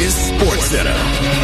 is SportsCenter.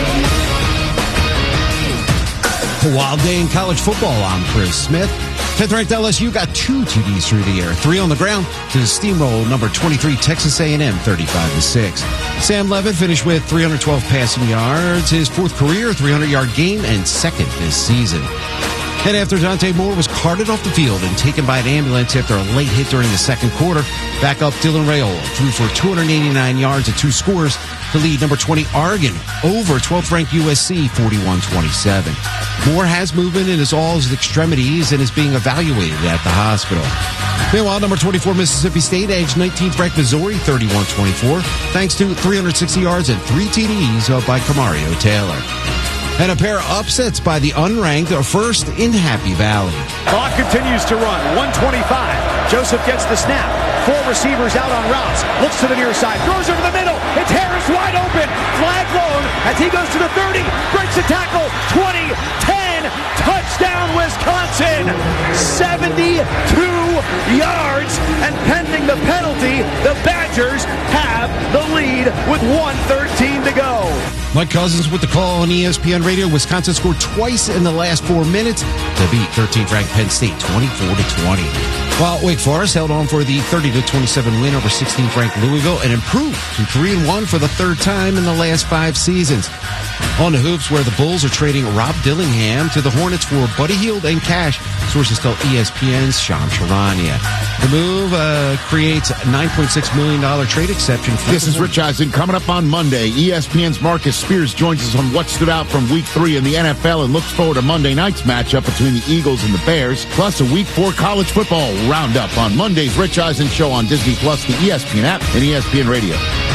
A wild day in college football. I'm Chris Smith. 5th-ranked LSU got 2 TDs through the air, 3 on the ground to steamroll number 23 Texas A&M 35-6. Sam Levitt finished with 312 passing yards, his 4th career 300-yard game, and 2nd this season. And after Dante Moore was carted off the field and taken by an ambulance after a late hit during the second quarter, backup Dylan Raiola threw for 289 yards and 2 scores to lead number 20 Oregon over 12th-ranked USC 41-27. Moore has movement in all his extremities and is being evaluated at the hospital. Meanwhile, number 24 Mississippi State edged 19th-ranked Missouri 31-24 thanks to 360 yards and 3 TDs by Camario Taylor. And a pair of upsets by the unranked first in Happy Valley. Clock continues to run. 1:25. Joseph gets the snap. 4 receivers out on routes. Looks to the near side. Throws over the middle. It's Harris wide open. Flag blown as he goes to the 30. Breaks the tackle. 20, 10. Touchdown Wisconsin. 72 yards. And pending the penalty, the Badgers have the lead with 1:13 to go. Mike Cousins with the call on ESPN Radio. Wisconsin scored twice in the last 4 minutes to beat 13th-ranked Penn State 24-20. While Wake Forest held on for the 30-27 win over 16th-ranked Louisville and improved to 3-1 for the 3rd time in the last 5 seasons. On the hoops, where the Bulls are trading Rob Dillingham to the Hornets for Buddy Hield and cash, sources tell ESPN's Shams Charania. The move creates a $9.6 million trade exception. This is Rich Eisen. Coming up on Monday, ESPN's Marcus Spears joins us on what stood out from Week 3 in the NFL and looks forward to Monday night's matchup between the Eagles and the Bears, plus a Week 4 college football roundup on Monday's Rich Eisen Show on Disney+, the ESPN app, and ESPN Radio.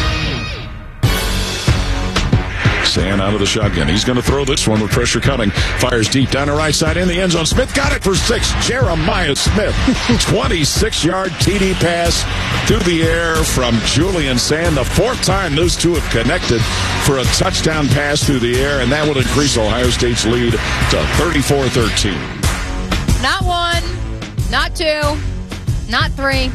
Sand out of the shotgun. He's going to throw this one with pressure coming. Fires deep down the right side in the end zone. Smith got it for 6. Jeremiah Smith. 26-yard TD pass through the air from Julian Sand. The 4th time those two have connected for a touchdown pass through the air, and that will increase Ohio State's lead to 34-13. Not 1, not 2, not 3,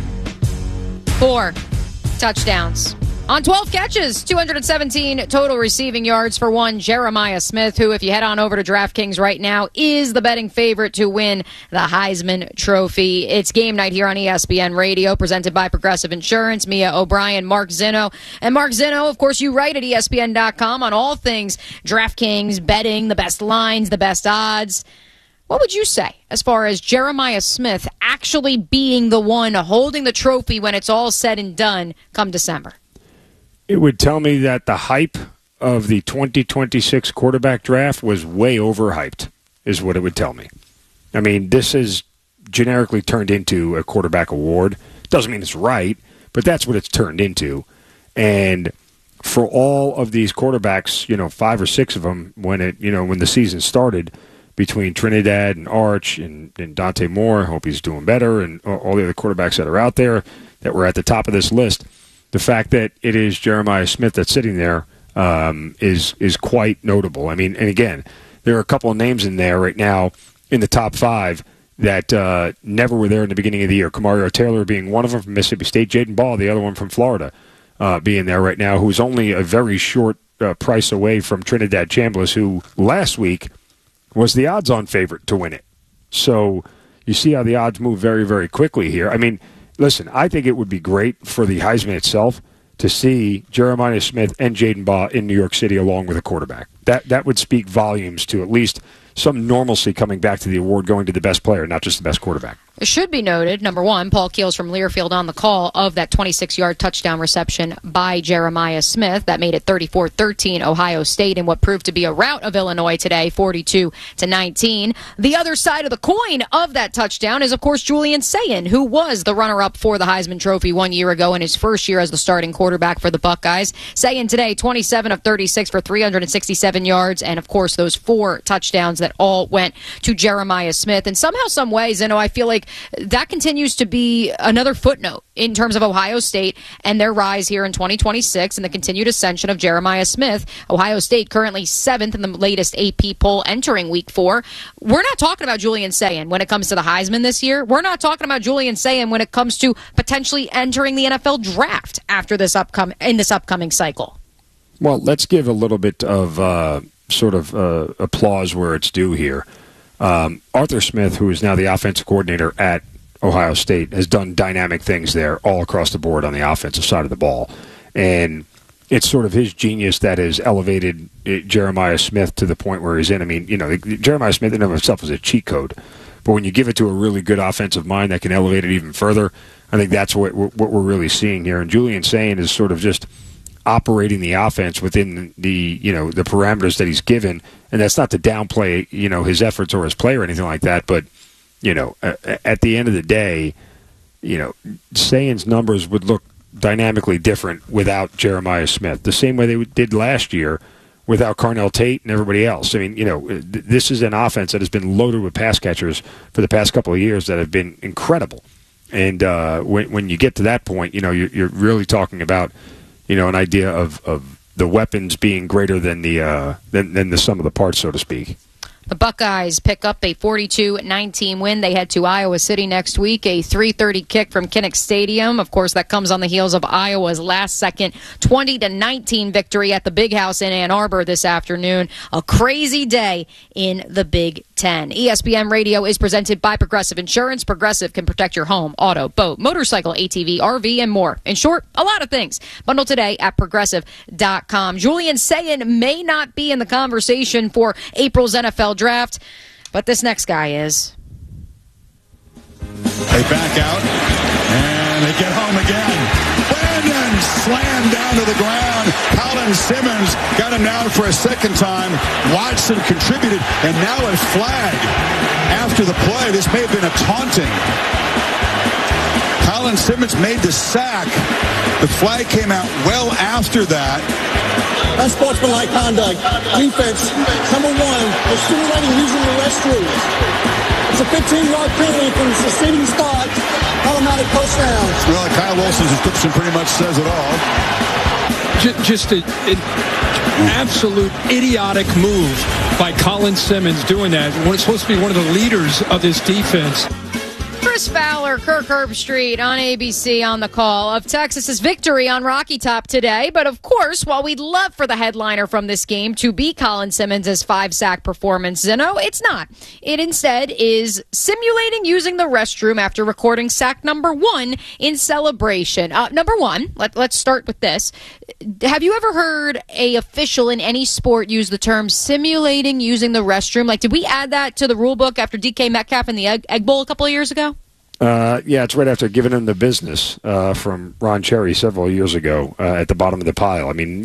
4 touchdowns. On 12 catches, 217 total receiving yards for one Jeremiah Smith, who, if you head on over to DraftKings right now, is the betting favorite to win the Heisman Trophy. It's game night here on ESPN Radio, presented by Progressive Insurance. Mia O'Brien, Mark Zinno. And Mark Zinno, of course, you write at ESPN.com on all things DraftKings, betting, the best lines, the best odds. What would you say as far as Jeremiah Smith actually being the one holding the trophy when it's all said and done come December? It would tell me that the hype of the 2026 quarterback draft was way overhyped, is what it would tell me. I mean, this is generically turned into a quarterback award. Doesn't mean it's right, but that's what it's turned into. And for all of these quarterbacks, 5 or 6 of them, when the season started, between Trinidad and Arch and Dante Moore, I hope he's doing better, and all the other quarterbacks that are out there that were at the top of this list, the fact that it is Jeremiah Smith that's sitting there is quite notable. I mean, and again, there are a couple of names in there right now in the top 5 that never were there in the beginning of the year. Camario Taylor being one of them from Mississippi State, Jaden Ball, the other one from Florida, being there right now, who's only a very short price away from Trinidad Chambliss, who last week was the odds-on favorite to win it. So you see how the odds move very, very quickly here. I mean, listen, I think it would be great for the Heisman itself to see Jeremiah Smith and Jaden Baugh in New York City along with a quarterback. That would speak volumes to at least some normalcy coming back to the award going to the best player, not just the best quarterback. It should be noted, number one, Paul Keels from Learfield on the call of that 26-yard touchdown reception by Jeremiah Smith. That made it 34-13 Ohio State in what proved to be a rout of Illinois today, 42-19. The other side of the coin of that touchdown is, of course, Julian Sayin, who was the runner-up for the Heisman Trophy 1 year ago in his first year as the starting quarterback for the Buckeyes. Sayin today, 27 of 36 for 367 yards, and, of course, those 4 touchdowns that all went to Jeremiah Smith. And somehow, some ways, I feel like that continues to be another footnote in terms of Ohio State and their rise here in 2026 and the continued ascension of Jeremiah Smith. Ohio State currently 7th in the latest AP poll entering Week 4. We're not talking about Julian Sayin when it comes to the Heisman this year. We're not talking about Julian Sayin when it comes to potentially entering the NFL draft after this upcoming cycle. Well, let's give a little bit of applause where it's due here. Arthur Smith, who is now the offensive coordinator at Ohio State, has done dynamic things there all across the board on the offensive side of the ball. And it's sort of his genius that has elevated Jeremiah Smith to the point where he's in. I mean, Jeremiah Smith in and of himself is a cheat code. But when you give it to a really good offensive mind that can elevate it even further, I think that's what we're really seeing here. And Julian Sayin is sort of just operating the offense within the the parameters that he's given, and that's not to downplay his efforts or his play or anything like that. But at the end of the day, Sayin's numbers would look dynamically different without Jeremiah Smith, the same way they did last year without Carnell Tate and everybody else. I mean, this is an offense that has been loaded with pass catchers for the past couple of years that have been incredible. And when you get to that point, you're really talking about an idea of the weapons being greater than the sum of the parts, so to speak. The Buckeyes pick up a 42-19 win. They head to Iowa City next week, a 3:30 kick from Kinnick Stadium. Of course, that comes on the heels of Iowa's last-second 20-19 victory at the Big House in Ann Arbor this afternoon. A crazy day in the Big Ten. ESPN Radio is presented by Progressive Insurance. Progressive can protect your home, auto, boat, motorcycle, ATV, RV, and more. In short, a lot of things. Bundle today at Progressive.com. Julian Sayin may not be in the conversation for April's NFL draft, but this next guy is. They back out, and they get home again. Brandon slammed down to the ground. Colin Simmons got him down for a second time. Watson contributed, and now a flag after the play. This may have been a taunting. Colin Simmons made the sack. The flag came out well after that. Unsportsmanlike conduct. Defense, number one, was simulating using the restrooms. It's a 15-yard penalty from the sitting spot. Automatic post down. Well, Kyle Wilson's description pretty much says it all. Just an absolute idiotic move by Colin Simmons doing that. It's supposed to be one of the leaders of this defense. Chris Fowler, Kirk Herbstreit on ABC on the call of Texas's victory on Rocky Top today. But of course, while we'd love for the headliner from this game to be Colin Simmons' 5-sack performance, Zeno, it's not. It instead is simulating using the restroom after recording sack number 1 in celebration. Number 1, let's start with this. Have you ever heard a official in any sport use the term simulating using the restroom? Like, did we add that to the rule book after DK Metcalf in the Egg Bowl a couple of years ago? Yeah, it's right after giving him the business from Ron Cherry several years ago at the bottom of the pile. I mean,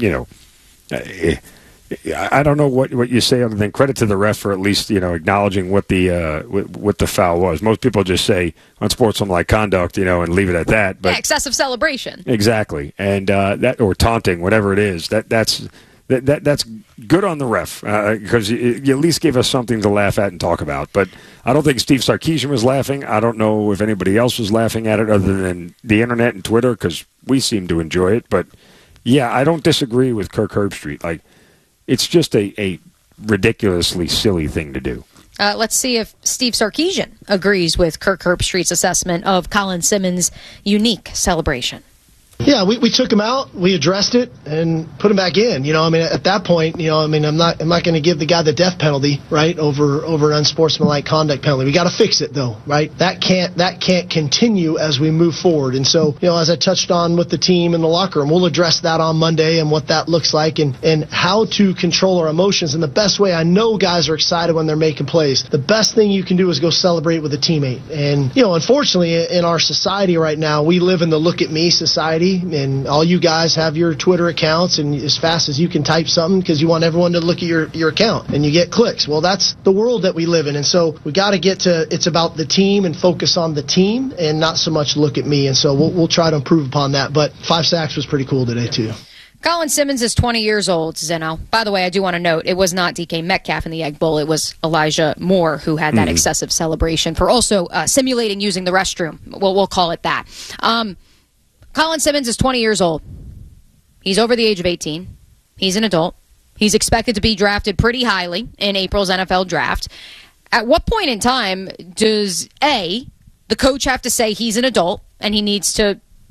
I don't know what you say other than credit to the ref for at least acknowledging what the foul was. Most people just say unsportsmanlike conduct, and leave it at that. But yeah, excessive celebration. Exactly, and that or taunting, whatever it is, that's good on the ref because you at least gave us something to laugh at and talk about. But I don't think Steve Sarkisian was laughing. I don't know if anybody else was laughing at it other than the internet and Twitter because we seem to enjoy it. But yeah, I don't disagree with Kirk Herbstreit. Like, it's just a ridiculously silly thing to do. Let's see if Steve Sarkisian agrees with Kirk Herbstreit's assessment of Colin Simmons' unique celebration. Yeah, we took him out, we addressed it, and put him back in. At that point, I'm not going to give the guy the death penalty, right, over an unsportsmanlike conduct penalty. We got to fix it, though, right? That can't continue as we move forward. And so, as I touched on with the team in the locker room, we'll address that on Monday and what that looks like and how to control our emotions. And the best way, I know guys are excited when they're making plays. The best thing you can do is go celebrate with a teammate. And, unfortunately, in our society right now, we live in the look at me society. And all you guys have your Twitter accounts, and as fast as you can type something because you want everyone to look at your account and you get clicks. Well, that's the world that we live in. And so we got to get to it's about the team and focus on the team and not so much look at me. And so we'll try to improve upon that. But 5 sacks was pretty cool today, too. Colin Simmons is 20 years old, Zeno. By the way, I do want to note, it was not DK Metcalf in the Egg Bowl. It was Elijah Moore who had that excessive celebration for also simulating using the restroom. We'll call it that. Colin Simmons is 20 years old. He's over the age of 18. He's an adult. He's expected to be drafted pretty highly in April's NFL draft. At what point in time does, A, the coach have to say he's an adult and he needs to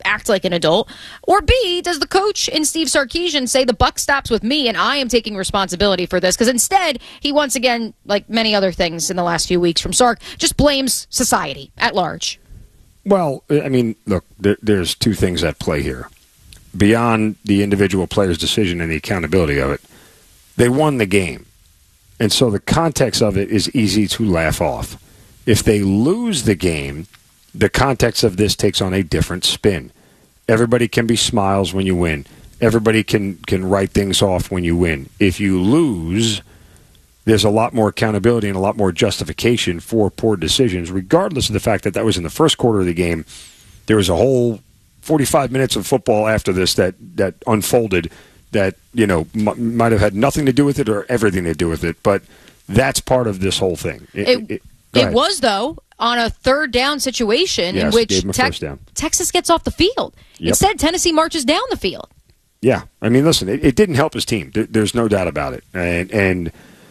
act like an adult? Or B, does the coach in Steve Sarkisian say the buck stops with me and I am taking responsibility for this? Because instead, he once again, like many other things in the last few weeks from Sark, just blames society at large. Well, I mean, look, there's two things at play here. Beyond the individual player's decision and the accountability of it, they won the game. And so the context of it is easy to laugh off. If they lose the game, the context of this takes on a different spin. Everybody can be smiles when you win. Everybody can write things off when you win. If you lose, there's a lot more accountability and a lot more justification for poor decisions, regardless of the fact that was in the first quarter of the game. There was a whole 45 minutes of football after this that unfolded that, might have had nothing to do with it or everything to do with it. But that's part of this whole thing. It was, though, on a third down situation in which Texas gets off the field. Yep. Instead, Tennessee marches down the field. Yeah. I mean, listen, it didn't help his team. There's no doubt about it. And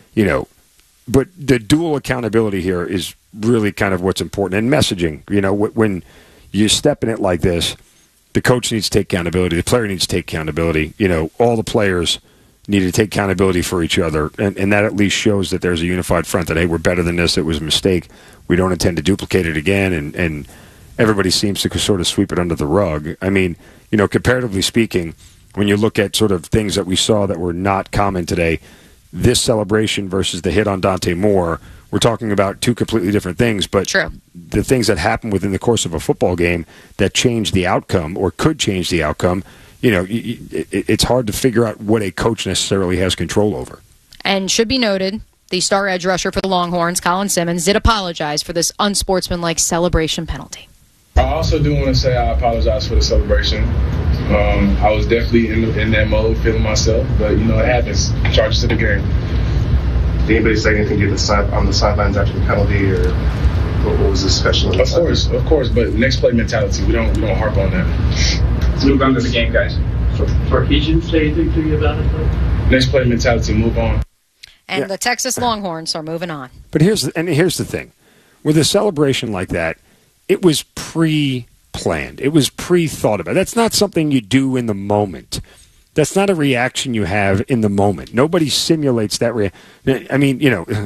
but the dual accountability here is really kind of what's important. And messaging, when you step in it like this, the coach needs to take accountability. The player needs to take accountability. All the players need to take accountability for each other. And that at least shows that there's a unified front that, hey, we're better than this. It was a mistake. We don't intend to duplicate it again. And everybody seems to sort of sweep it under the rug. I mean, comparatively speaking, when you look at sort of things that we saw that were not common today, this celebration versus the hit on Dante Moore, we're talking about two completely different things, but True. The things that happen within the course of a football game that change the outcome or could change the outcome, it's hard to figure out what a coach necessarily has control over. And should be noted, the star edge rusher for the Longhorns, Colin Simmons, did apologize for this unsportsmanlike celebration penalty. I also do want to say I apologize for the celebration. I was definitely in that mode, feeling myself, but, it happens. Charges to the game. Did anybody say anything to you on the sidelines after the penalty, or what was this special? Of course, but next play mentality. We don't harp on that. Let's move on to the game, guys. Sarkisian say anything to you about it, though? Next play mentality. Move on. And the Texas Longhorns are moving on. But here's the thing. With a celebration like that, it was pre-planned. It was pre-thought about. That's not something you do in the moment. That's not a reaction you have in the moment. Nobody simulates that reaction. I mean,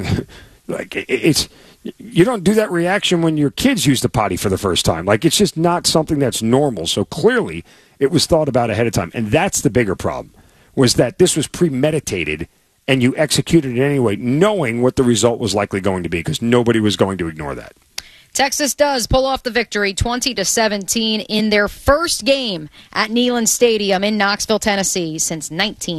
it's you don't do that reaction when your kids use the potty for the first time. Like, it's just not something that's normal. So clearly, it was thought about ahead of time. And that's the bigger problem, was that this was premeditated and you executed it anyway, knowing what the result was likely going to be, because nobody was going to ignore that. Texas does pull off the victory 20-17 in their first game at Neyland Stadium in Knoxville, Tennessee since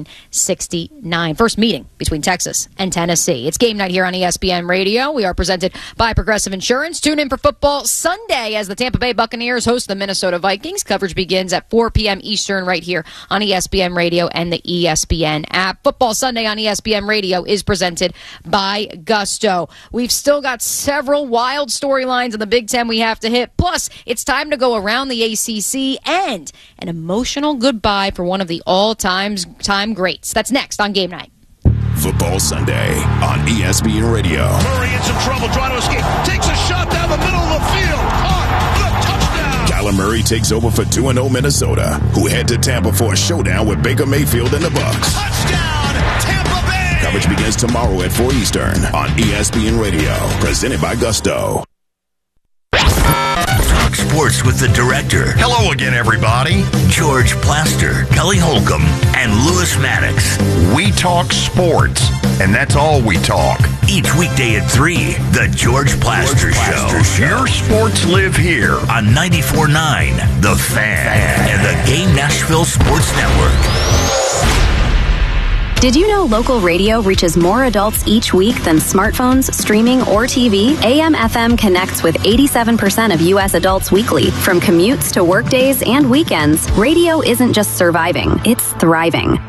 1969. First meeting between Texas and Tennessee. It's game night here on ESPN Radio. We are presented by Progressive Insurance. Tune in for football Sunday as the Tampa Bay Buccaneers host the Minnesota Vikings. Coverage begins at 4 p.m. Eastern right here on ESPN Radio and the ESPN app. Football Sunday on ESPN Radio is presented by Gusto. We've still got several wild storylines in the Big Ten we have to hit. Plus, it's time to go around the ACC and an emotional goodbye for one of the all-time greats. That's next on Game Night. Football Sunday on ESPN Radio. Murray in some trouble trying to escape. Takes a shot down the middle of the field. Caught for the touchdown. Kyler Murray takes over for 2-0 Minnesota, who head to Tampa for a showdown with Baker Mayfield and the Bucs. Touchdown, Tampa Bay. Coverage begins tomorrow at 4 Eastern on ESPN Radio. Presented by Gusto. Talk sports with the director. Hello again, everybody. George Plaster, Kelly Holcomb, and Lewis Maddox. We talk sports, and that's all we talk. Each weekday at 3, The George Plaster Show. Your sports live here on 94.9, The Fan, and the Game Nashville Sports Network. Did you know local radio reaches more adults each week than smartphones, streaming, or TV? AM/FM connects with 87% of U.S. adults weekly. From commutes to workdays and weekends, radio isn't just surviving, it's thriving.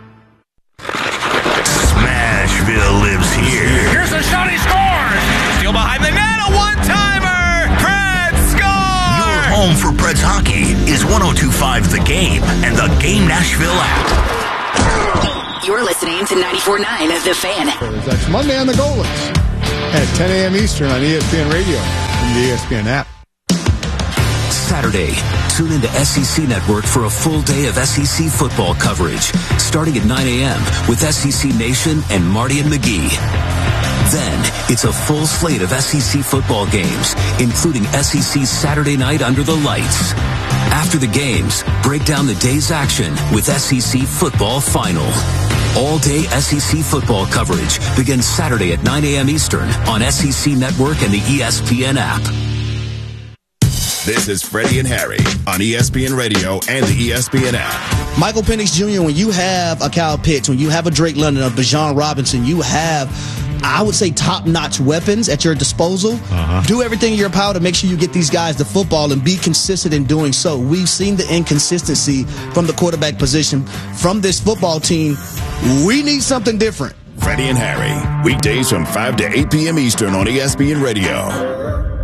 Smashville lives here. Here's a shot, he scores! Steal behind the net, a one-timer! Preds score! Your home for Preds hockey is 102.5 The Game and the Game Nashville app. You're listening to 94.9 The Fan. That's Monday on the Goalies at 10 a.m. Eastern on ESPN Radio and the ESPN app. Saturday, tune into SEC Network for a full day of SEC football coverage, starting at 9 a.m. with SEC Nation and Marty and McGee. Then, it's a full slate of SEC football games, including SEC's Saturday night under the lights. After the games, break down the day's action with SEC Football Final. All-day SEC football coverage begins Saturday at 9 a.m. Eastern on SEC Network and the ESPN app. This is Freddie and Harry on ESPN Radio and the ESPN app. Michael Penix Jr., when you have a Kyle Pitts, when you have a Drake London, a Bijan Robinson, you have, I would say, top-notch weapons at your disposal. Do everything in your power to make sure you get these guys the football and be consistent in doing so. We've seen the inconsistency from the quarterback position from this football team. We need something different. Freddie and Harry, weekdays from 5 to 8 p.m. Eastern on ESPN Radio.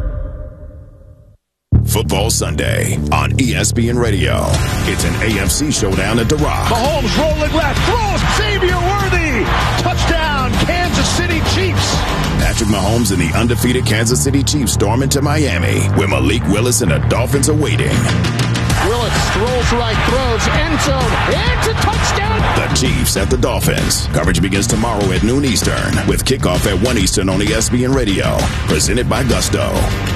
Football Sunday on ESPN Radio. It's an AFC showdown at The Rock. Mahomes rolling left, throws, Xavier Worthy, touchdown, Kansas City Chiefs. Patrick Mahomes and the undefeated Kansas City Chiefs storm into Miami, where Malik Willis and the Dolphins are waiting. Willis strolls right, throws, end zone, it's a touchdown. The Chiefs at the Dolphins. Coverage begins tomorrow at noon Eastern, with kickoff at 1 Eastern on ESPN Radio. Presented by Gusto.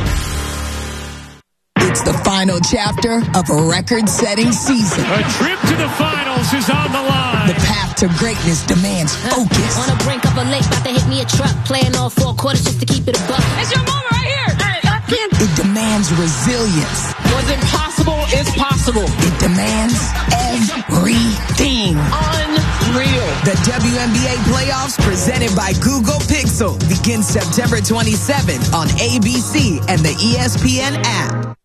It's the final chapter of a record-setting season. A trip to the finals is on the line. The path to greatness demands focus. On the brink of a lake, about to hit me a truck. Playing all 4 quarters just to keep it a buck. It's your moment right here. It demands resilience. What's impossible is possible. It demands everything. Unreal. The WNBA playoffs presented by Google Pixel begins September 27th on ABC and the ESPN app.